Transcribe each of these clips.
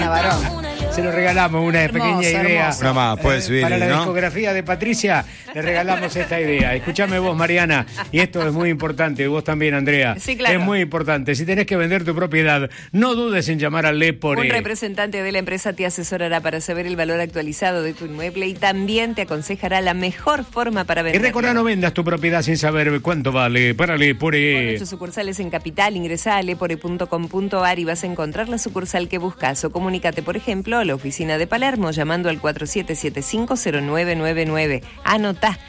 varón. Se lo regalamos, una Hermoso, pequeña idea. hermoso. Una más, puede subir, para la ¿no? discografía de Patricia, le regalamos esta idea. Escúchame vos, Mariana, y esto es muy importante, y vos también, Andrea. Sí, claro. Es muy importante. Si tenés que vender tu propiedad, no dudes en llamar al Lepore. Un representante de la empresa te asesorará para saber el valor actualizado de tu inmueble y también te aconsejará la mejor forma para Y venderlo. recordá, no vendas tu propiedad sin saber cuánto vale. Para Lepore. Con 8 sucursales en Capital, ingresá a lepore.com.ar y vas a encontrar la sucursal que buscas. O comunícate, por ejemplo, a la oficina de Palermo llamando al 4775-0999. Anotá,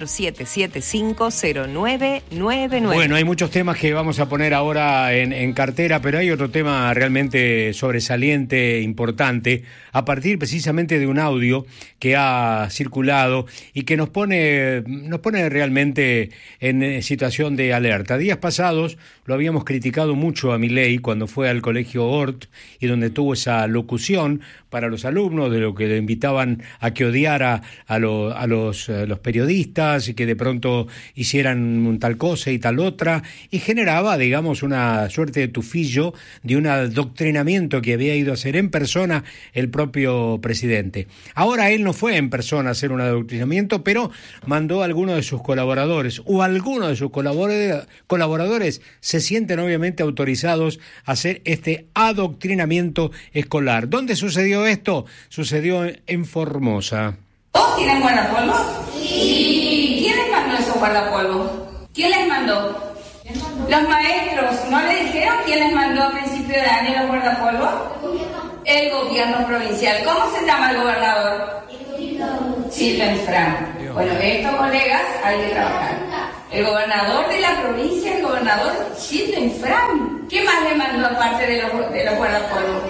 4775-0999. Bueno, hay muchos temas que vamos a poner ahora en cartera, pero hay otro tema realmente sobresaliente, importante, a partir precisamente de un audio que ha circulado y que nos pone realmente en situación de alerta. Días pasados lo habíamos criticado mucho a Milei cuando fue al colegio Hort y donde tuvo esa locución para los alumnos de lo que le invitaban a que odiara a los periodistas y que de pronto hicieran tal cosa y tal otra, y generaba, digamos, una suerte de tufillo de un adoctrinamiento que había ido a hacer en persona el propio presidente. Ahora él no fue en persona a hacer un adoctrinamiento, pero mandó a algunos de sus colaboradores, o algunos de sus colaboradores se sienten obviamente autorizados a hacer este adoctrinamiento escolar. ¿Dónde sucedió esto? Sucedió en Formosa. ¿Todos tienen guardapolvo? Sí. ¿Quién les mandó esos guardapolvos? ¿Quién les mandó? Los maestros, ¿no le dijeron quién les mandó a principio de año los guardapolvos? El gobierno provincial. ¿Cómo se llama el gobernador? Silvio Infran. Bueno, estos colegas hay que trabajar. El gobernador de la provincia, el gobernador Silvio Infran. ¿Qué más le mandó aparte de los guardapolvos?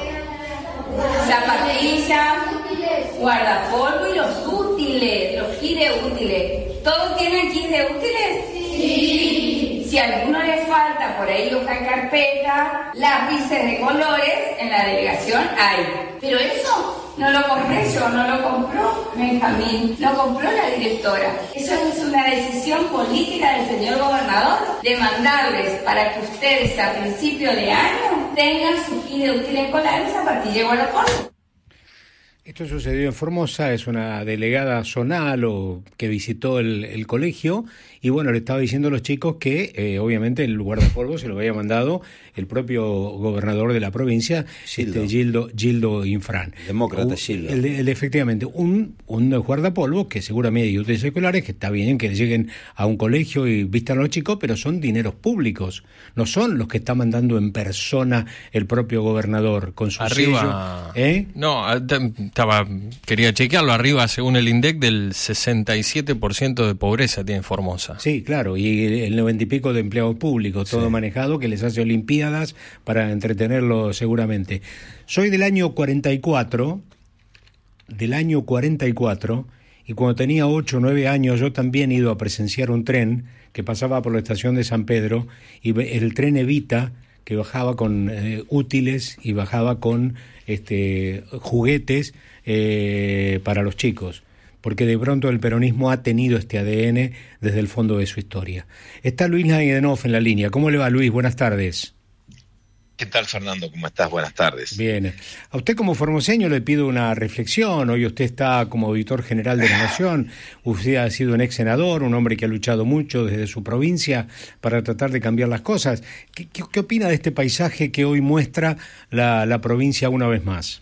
Zapatillas, guardapolvo y los útiles, los kits de útiles. ¿Todos tienen kits de útiles? Sí. Si a alguno le falta por ahí hoja de carpeta, lápices de colores, en la delegación hay. Pero eso no lo compré yo, no lo compró Benjamín, lo compró la directora. Eso es una decisión política del señor gobernador de mandarles para que ustedes a principio de año tengan su kit de útiles escolares a partir de guardapolvo. Esto sucedió en Formosa, es una delegada zonal que visitó el colegio y bueno, le estaba diciendo a los chicos que obviamente el guardapolvo se lo había mandado el propio gobernador de la provincia, Gildo Infran. Demócrata Gildo. Efectivamente, un guardapolvo que seguramente hay útiles escolares, que está bien que lleguen a un colegio y vistan a los chicos, pero son dineros públicos, no son los que está mandando en persona el propio gobernador con su arriba, sello. No, quería chequearlo, arriba según el INDEC del 67% de pobreza tiene Formosa. Sí, claro, y el 90 y pico de empleados públicos, todo manejado, que les hace olimpiadas para entretenerlo seguramente. Soy del año 44, y cuando tenía 8 o 9 años yo también he ido a presenciar un tren que pasaba por la estación de San Pedro, y el tren Evita, que bajaba con útiles y bajaba con juguetes para los chicos, porque de pronto el peronismo ha tenido este ADN desde el fondo de su historia. Está Luis Naidenov en la línea. ¿Cómo le va, Luis? Buenas tardes. ¿Qué tal, Fernando? ¿Cómo estás? Buenas tardes. Bien. A usted como formoseño le pido una reflexión. Hoy usted está como auditor general de la Nación. Usted ha sido un ex senador, un hombre que ha luchado mucho desde su provincia para tratar de cambiar las cosas. ¿Qué opina de este paisaje que hoy muestra la provincia una vez más?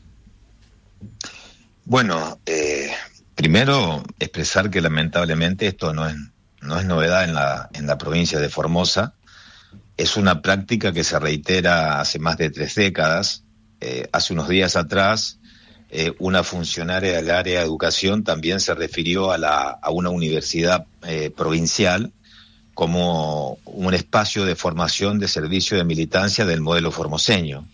Bueno, primero expresar que lamentablemente esto no es novedad en la provincia de Formosa. Es una práctica que se reitera hace más de 3 décadas. Hace unos días atrás, una funcionaria del área de educación también se refirió a una universidad provincial como un espacio de formación de servicio de militancia del modelo formoseño.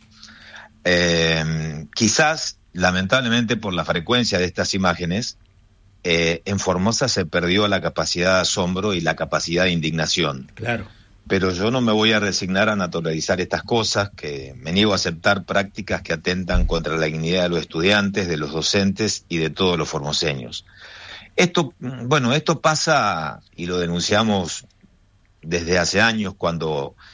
Quizás, lamentablemente, por la frecuencia de estas imágenes, en Formosa se perdió la capacidad de asombro y la capacidad de indignación. Claro. Pero yo no me voy a resignar a naturalizar estas cosas, que me niego a aceptar prácticas que atentan contra la dignidad de los estudiantes, de los docentes y de todos los formoseños. Esto pasa y lo denunciamos desde hace años cuando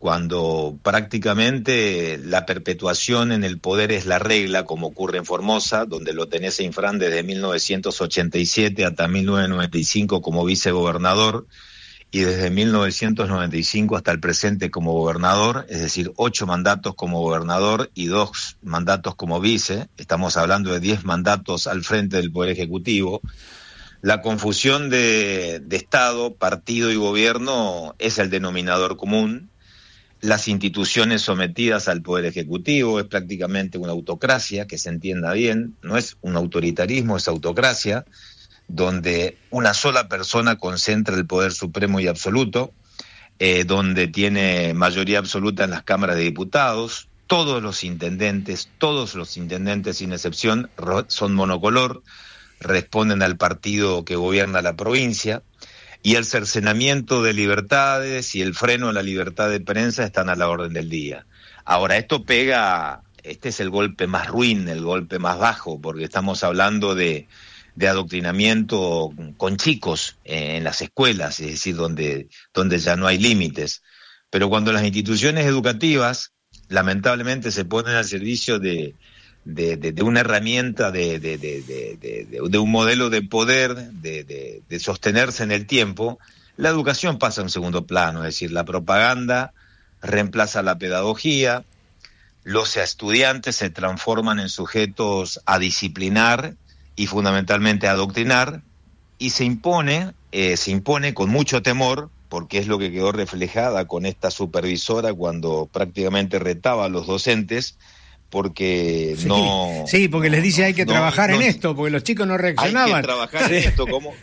cuando prácticamente la perpetuación en el poder es la regla, como ocurre en Formosa, donde lo tenés a Infran desde 1987 hasta 1995 como vicegobernador, y desde 1995 hasta el presente como gobernador, es decir, 8 mandatos como gobernador y 2 mandatos como vice. Estamos hablando de 10 mandatos al frente del Poder Ejecutivo. La confusión de Estado, partido y gobierno es el denominador común. Las instituciones sometidas al Poder Ejecutivo es prácticamente una autocracia, que se entienda bien, no es un autoritarismo, es autocracia, donde una sola persona concentra el poder supremo y absoluto, donde tiene mayoría absoluta en las cámaras de diputados. Todos los intendentes sin excepción son monocolor, responden al partido que gobierna la provincia, y el cercenamiento de libertades y el freno a la libertad de prensa están a la orden del día. Ahora, este es el golpe más ruin, el golpe más bajo, porque estamos hablando de adoctrinamiento con chicos en las escuelas, es decir, donde ya no hay límites. Pero cuando las instituciones educativas, lamentablemente, se ponen al servicio de una herramienta, de un modelo de poder, de sostenerse en el tiempo, la educación pasa a un segundo plano, es decir, la propaganda reemplaza la pedagogía, los estudiantes se transforman en sujetos a disciplinar y fundamentalmente a adoctrinar, y se impone con mucho temor, porque es lo que quedó reflejada con esta supervisora cuando prácticamente retaba a los docentes, porque Sí, porque les dice hay que trabajar en esto, porque los chicos no reaccionaban. Hay que trabajar en esto, ¿cómo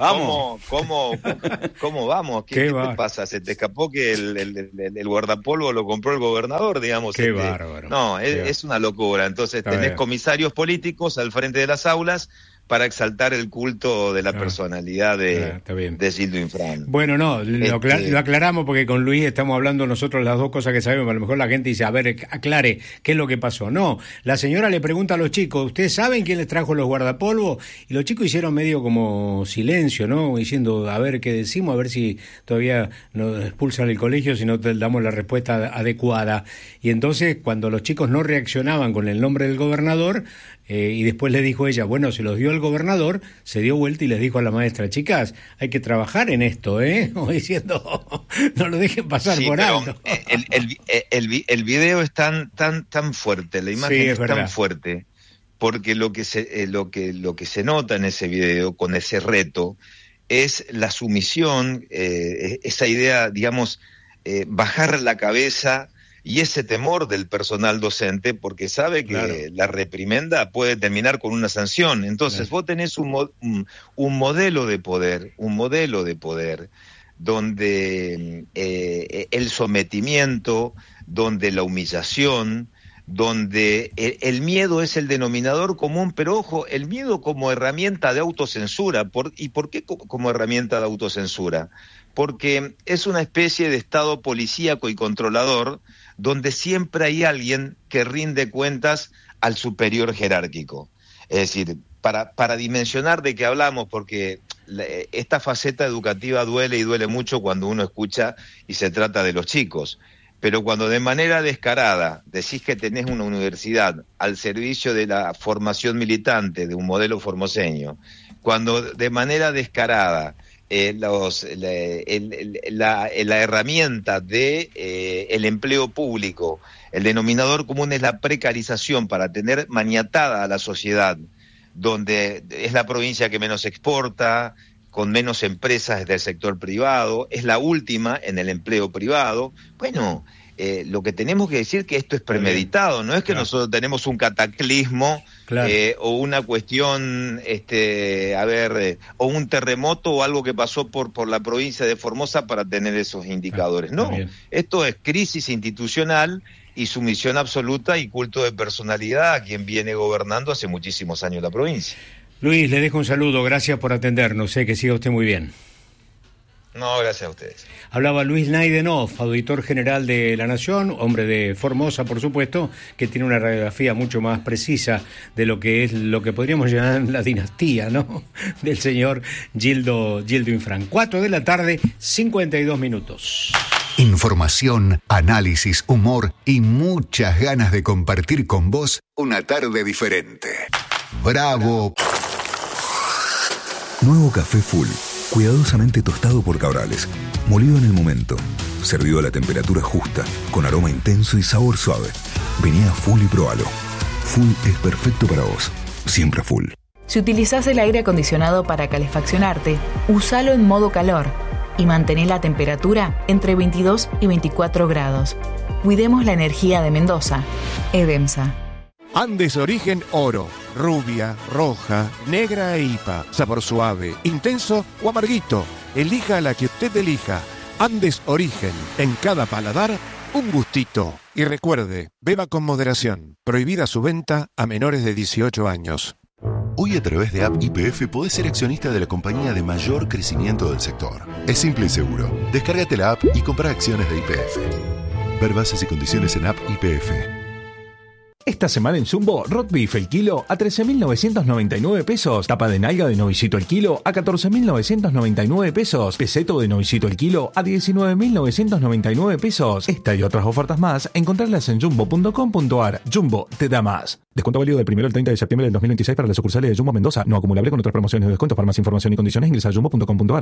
vamos? ¿Qué te pasa? ¿Se te escapó que el guardapolvo lo compró el gobernador, digamos? Qué bárbaro. No, es una locura. Entonces tenés comisarios políticos al frente de las aulas para exaltar el culto de la personalidad de Gildo Infran. Bueno, lo aclaramos porque con Luis estamos hablando nosotros las dos cosas que sabemos. A lo mejor la gente dice, a ver, aclare, ¿qué es lo que pasó? No, la señora le pregunta a los chicos, ¿ustedes saben quién les trajo los guardapolvos? Y los chicos hicieron medio como silencio, ¿no? Diciendo, a ver qué decimos, a ver si todavía nos expulsan del colegio, si no te damos la respuesta adecuada. Y entonces, cuando los chicos no reaccionaban con el nombre del gobernador, y después le dijo ella, bueno, se los dio el gobernador, se dio vuelta y les dijo a la maestra, chicas, hay que trabajar en esto, Como diciendo, no lo dejen pasar por alto. El video es tan fuerte, la imagen es tan fuerte, porque lo que se nota en ese video, con ese reto, es la sumisión, esa idea, digamos, bajar la cabeza, y ese temor del personal docente, porque sabe que la reprimenda puede terminar con una sanción. Entonces vos tenés un modelo de poder, donde el sometimiento, donde la humillación, donde el miedo es el denominador común, pero ojo, el miedo como herramienta de autocensura. ¿Y por qué como herramienta de autocensura? Porque es una especie de estado policíaco y controlador donde siempre hay alguien que rinde cuentas al superior jerárquico. Es decir, para dimensionar de qué hablamos, porque esta faceta educativa duele y duele mucho cuando uno escucha y se trata de los chicos, pero cuando de manera descarada decís que tenés una universidad al servicio de la formación militante de un modelo formoseño, cuando de manera descarada la herramienta de el empleo público, el denominador común es la precarización para tener maniatada a la sociedad, donde es la provincia que menos exporta, con menos empresas del sector privado, es la última en el empleo privado. Bueno, lo que tenemos que decir que esto es premeditado, no es que nosotros tenemos un cataclismo o una cuestión, o un terremoto o algo que pasó por la provincia de Formosa para tener esos indicadores. No, esto es crisis institucional y sumisión absoluta y culto de personalidad a quien viene gobernando hace muchísimos años la provincia. Luis, le dejo un saludo, gracias por atendernos, que siga usted muy bien. No, gracias a ustedes. Hablaba Luis Naidenov, auditor general de La Nación, hombre de Formosa, por supuesto, que tiene una radiografía mucho más precisa de lo que es lo que podríamos llamar la dinastía, ¿no?, del señor Gildo Infran. 4 de la tarde, 52 minutos. Información, análisis, humor y muchas ganas de compartir con vos una tarde diferente. ¡Bravo! Nuevo café Full, cuidadosamente tostado por Cabrales, molido en el momento, servido a la temperatura justa, con aroma intenso y sabor suave. Vení a Full y probalo. Full es perfecto para vos, siempre Full. Si utilizás el aire acondicionado para calefaccionarte, usalo en modo calor y mantén la temperatura entre 22 y 24 grados. Cuidemos la energía de Mendoza. Edemsa. Andes Origen Oro, rubia, roja, negra e IPA, sabor suave, intenso o amarguito. Elija la que usted elija. Andes Origen, en cada paladar, un gustito. Y recuerde, beba con moderación. Prohibida su venta a menores de 18 años. Hoy a través de App YPF podés ser accionista de la compañía de mayor crecimiento del sector. Es simple y seguro. Descárgate la app y compra acciones de YPF. Ver bases y condiciones en App YPF. Esta semana en Jumbo, Roast Beef el kilo a 13.999 pesos. Tapa de nalga de novicito el kilo a 14.999 pesos. Peseto de novicito el kilo a 19.999 pesos. Esta y otras ofertas más, encontrarlas en jumbo.com.ar. Jumbo te da más. Descuento válido del 1 al 30 de septiembre del 2026 para las sucursales de Jumbo Mendoza. No acumulable con otras promociones de descuentos. Para más información y condiciones ingresa a jumbo.com.ar.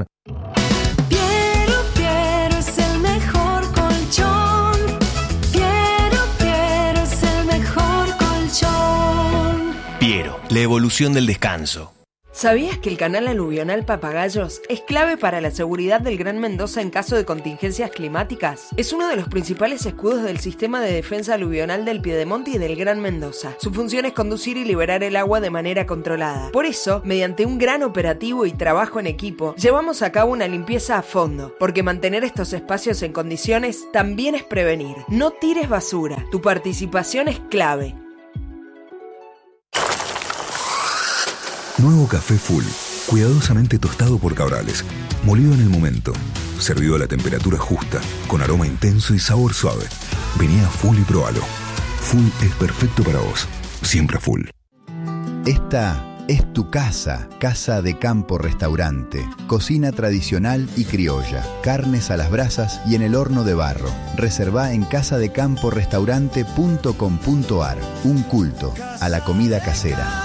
Piero, la evolución del descanso. ¿Sabías que el canal aluvional Papagayos es clave para la seguridad del Gran Mendoza en caso de contingencias climáticas? Es uno de los principales escudos del sistema de defensa aluvional del Piedemonte y del Gran Mendoza. Su función es conducir y liberar el agua de manera controlada. Por eso, mediante un gran operativo y trabajo en equipo, llevamos a cabo una limpieza a fondo, porque mantener estos espacios en condiciones también es prevenir. No tires basura. Tu participación es clave. Nuevo café Full, cuidadosamente tostado por Cabrales, molido en el momento, servido a la temperatura justa, con aroma intenso y sabor suave. Vení a Full y probalo. Full es perfecto para vos, siempre Full. Esta es tu casa, Casa de Campo Restaurante. Cocina tradicional y criolla, carnes a las brasas y en el horno de barro. Reservá en casadecamporestaurante.com.ar. Un culto a la comida casera.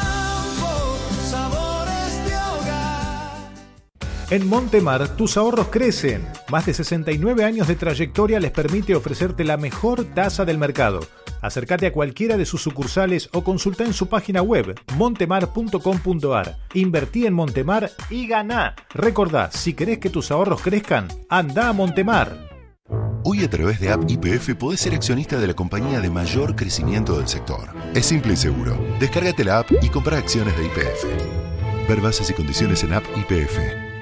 En Montemar, tus ahorros crecen. Más de 69 años de trayectoria les permite ofrecerte la mejor tasa del mercado. Acércate a cualquiera de sus sucursales o consulta en su página web montemar.com.ar. Invertí en Montemar y ganá. Recordá, si querés que tus ahorros crezcan, anda a Montemar. Hoy a través de App YPF podés ser accionista de la compañía de mayor crecimiento del sector. Es simple y seguro. Descárgate la app y compra acciones de YPF. Ver bases y condiciones en App YPF.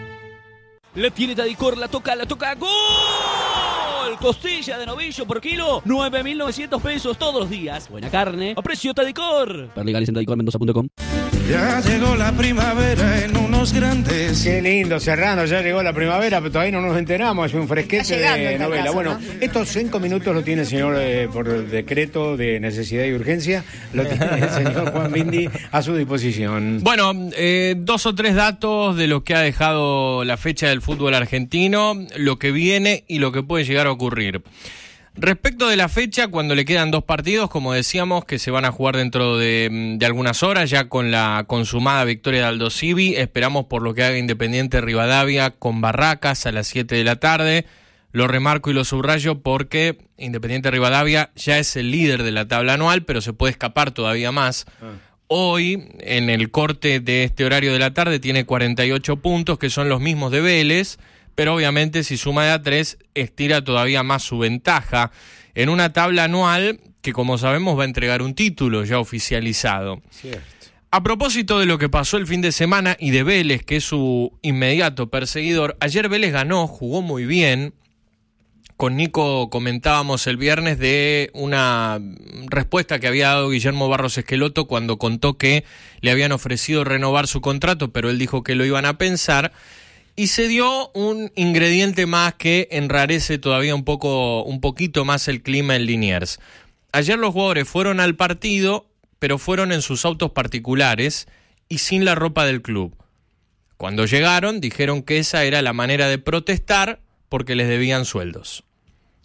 La tiene Tadicor, la toca, ¡gol! Costilla de novillo por kilo, 9.900 pesos todos los días. Buena carne, a precio Tadicor. Para legales en tadicormendoza.com. Ya llegó la primavera en unos grandes. Qué lindo, Serrano, ya llegó la primavera, pero todavía no nos enteramos, es un fresquete de novela. Caso, bueno, ¿no? Estos 5 minutos lo tiene el señor por decreto de necesidad y urgencia, lo tiene el señor Juan Bindi a su disposición. Bueno, 2 o 3 datos de lo que ha dejado la fecha del fútbol argentino, lo que viene y lo que puede llegar a ocurrir. Respecto de la fecha, cuando le quedan 2 partidos, como decíamos, que se van a jugar dentro de algunas horas, ya con la consumada victoria de Aldo Civi, esperamos por lo que haga Independiente Rivadavia con Barracas a las 7 de la tarde. Lo remarco y lo subrayo porque Independiente Rivadavia ya es el líder de la tabla anual, pero se puede escapar todavía más. Hoy, en el corte de este horario de la tarde, tiene 48 puntos, que son los mismos de Vélez, pero obviamente si suma de a 3, estira todavía más su ventaja en una tabla anual que, como sabemos, va a entregar un título ya oficializado. Cierto. A propósito de lo que pasó el fin de semana y de Vélez, que es su inmediato perseguidor, ayer Vélez ganó, jugó muy bien. Con Nico comentábamos el viernes de una respuesta que había dado Guillermo Barros Esqueloto cuando contó que le habían ofrecido renovar su contrato, pero él dijo que lo iban a pensar. Y se dio un ingrediente más que enrarece todavía un poquito más el clima en Liniers. Ayer los jugadores fueron al partido, pero fueron en sus autos particulares y sin la ropa del club. Cuando llegaron, dijeron que esa era la manera de protestar porque les debían sueldos.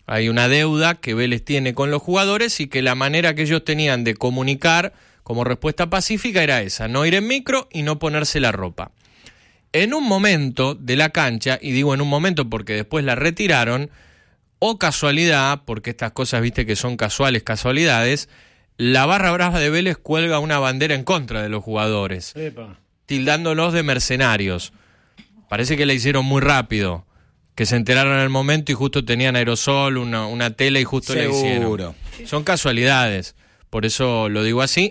Hay una deuda que Vélez tiene con los jugadores y que la manera que ellos tenían de comunicar como respuesta pacífica era esa, no ir en micro y no ponerse la ropa. En un momento de la cancha, y digo en un momento porque después la retiraron, o casualidad, porque estas cosas viste que son casualidades, la barra brava de Vélez cuelga una bandera en contra de los jugadores, tildándolos de mercenarios. Parece que la hicieron muy rápido, que se enteraron en el momento y justo tenían aerosol, una tela y justo la hicieron. Son casualidades, por eso lo digo así.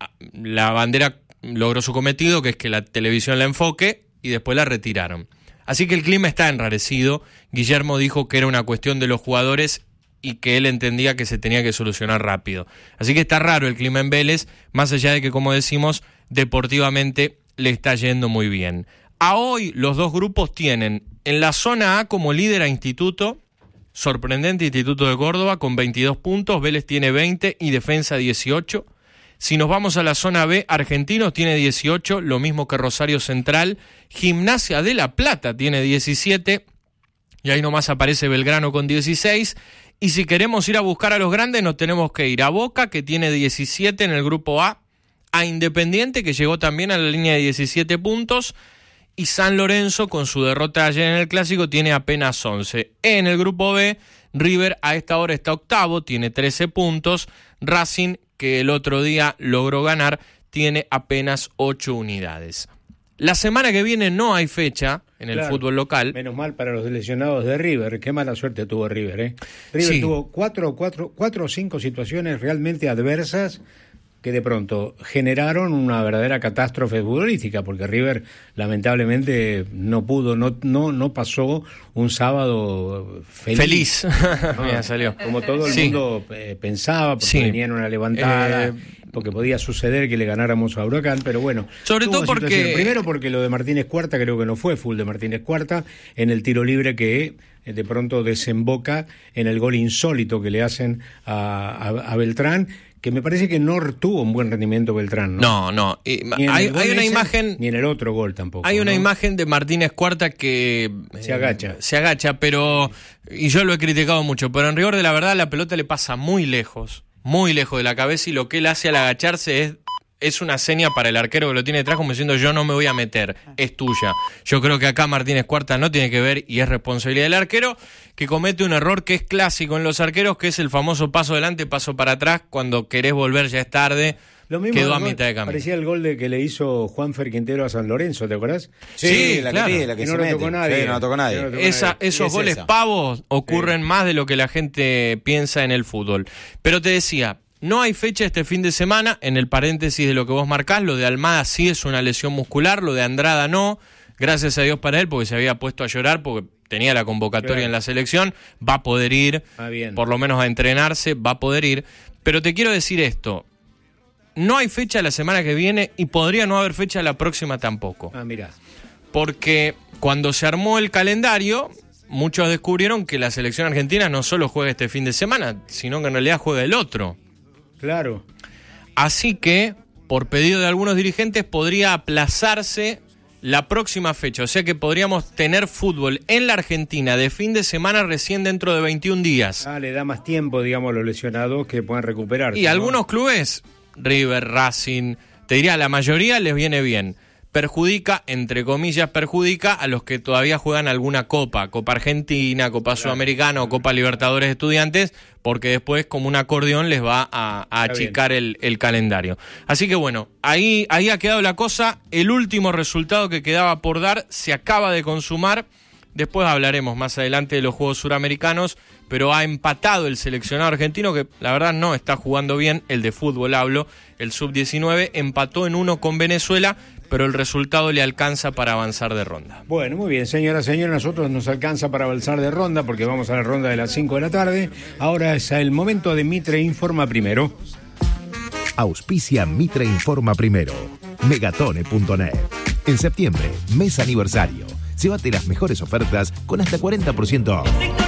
La bandera logró su cometido, que es que la televisión la enfoque, y después la retiraron. Así que el clima está enrarecido. Guillermo dijo que era una cuestión de los jugadores y que él entendía que se tenía que solucionar rápido. Así que está raro el clima en Vélez, más allá de que, como decimos, deportivamente le está yendo muy bien. A hoy los dos grupos tienen en la zona A como líder a Instituto, sorprendente Instituto de Córdoba con 22 puntos, Vélez tiene 20 y Defensa 18. Si nos vamos a la zona B, Argentinos tiene 18, lo mismo que Rosario Central, Gimnasia de La Plata tiene 17, y ahí nomás aparece Belgrano con 16, y si queremos ir a buscar a los grandes nos tenemos que ir a Boca, que tiene 17 en el grupo A Independiente, que llegó también a la línea de 17 puntos, y San Lorenzo, con su derrota ayer en el Clásico, tiene apenas 11. En el grupo B, River a esta hora está octavo, tiene 13 puntos, Racing, que el otro día logró ganar, tiene apenas 8 unidades. La semana que viene no hay fecha en el fútbol local. Menos mal para los lesionados de River. Qué mala suerte tuvo River, ¿eh? River tuvo cuatro o cinco situaciones realmente adversas que de pronto generaron una verdadera catástrofe futbolística, porque River lamentablemente no pudo, no pasó un sábado feliz. No, salió. Como todo el mundo pensaba, porque venían una levantada, porque podía suceder que le ganáramos a Huracán, pero bueno. Sobre todo porque... Primero porque lo de Martínez Cuarta creo que no fue full de Martínez Cuarta, en el tiro libre que de pronto desemboca en el gol insólito que le hacen a Beltrán, que me parece que no tuvo un buen rendimiento Beltrán, ¿no? No. Hay una imagen... Ni en el otro gol tampoco. Hay una imagen de Martínez Cuarta que... Se agacha, pero... Y yo lo he criticado mucho, pero en rigor de la verdad la pelota le pasa muy lejos de la cabeza, y lo que él hace al agacharse es una seña para el arquero que lo tiene detrás, como diciendo yo no me voy a meter, es tuya. Yo creo que acá Martínez Cuarta no tiene que ver, y es responsabilidad del arquero, que comete un error que es clásico en los arqueros, que es el famoso paso adelante, paso para atrás, cuando querés volver ya es tarde. Lo mismo quedó a mitad de camino. Parecía el gol que le hizo Juanfer Quintero a San Lorenzo, ¿te acordás? Sí, claro. que no lo tocó nadie. Sí, no tocó nadie. Esos goles pavos ocurren más de lo que la gente piensa en el fútbol. Pero te decía, no hay fecha este fin de semana, en el paréntesis de lo que vos marcás, lo de Almada sí es una lesión muscular, lo de Andrada no, gracias a Dios para él, porque se había puesto a llorar, porque tenía la convocatoria en la selección, va a poder ir, por lo menos a entrenarse, va a poder ir. Pero te quiero decir esto, no hay fecha la semana que viene y podría no haber fecha la próxima tampoco. Mirá. Porque cuando se armó el calendario, muchos descubrieron que la selección argentina no solo juega este fin de semana, sino que en realidad juega el otro. Claro. Así que, por pedido de algunos dirigentes, podría aplazarse la próxima fecha. O sea que podríamos tener fútbol en la Argentina de fin de semana recién dentro de 21 días. Le da más tiempo, digamos, a los lesionados que puedan recuperarse. Y algunos clubes, River, Racing, te diría, la mayoría les viene bien. Perjudica, entre comillas, a los que todavía juegan alguna Copa Argentina, Copa Sudamericana o Copa Libertadores de Estudiantes, porque después como un acordeón les va a achicar el calendario. Así que bueno, ahí ha quedado la cosa. El último resultado que quedaba por dar se acaba de consumar. Después hablaremos más adelante de los Juegos Suramericanos, pero ha empatado el seleccionado argentino, que la verdad no está jugando bien, el de fútbol hablo, el sub-19, empató en 1 con Venezuela, pero el resultado le alcanza para avanzar de ronda. Bueno, muy bien, señoras, señores, nosotros nos alcanza para avanzar de ronda, porque vamos a la ronda de las 5 de la tarde. Ahora es el momento de Mitre Informa Primero. Auspicia Mitre Informa Primero. Megatone.net. En septiembre, mes aniversario. Llévate las mejores ofertas con hasta 40% off.